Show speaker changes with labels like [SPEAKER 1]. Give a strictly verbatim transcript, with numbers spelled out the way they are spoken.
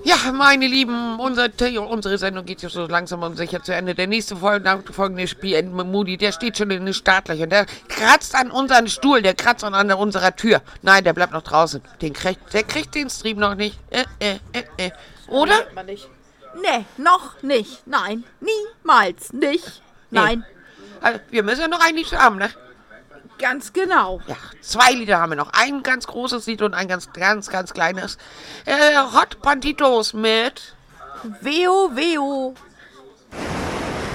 [SPEAKER 1] Ja, meine Lieben, unser, unsere Sendung geht jetzt so langsam und sicher zu Ende. Der nächste folgende Spiel, Moody, der steht schon in den Startlöchern. Der kratzt an unseren Stuhl, der kratzt an unserer Tür. Nein, der bleibt noch draußen. Den kriegt, der kriegt den Stream noch nicht. Äh, äh, äh, äh. Oder?
[SPEAKER 2] Nee, noch nicht. Nein, niemals nicht. Nein.
[SPEAKER 1] Nee. Also, wir müssen ja noch ein Lied haben, ne?
[SPEAKER 2] Ganz genau.
[SPEAKER 1] Ja, zwei Lieder haben wir noch. Ein ganz großes Lied und ein ganz, ganz, ganz kleines. Äh, Hot Banditos mit
[SPEAKER 2] Veo, Veo.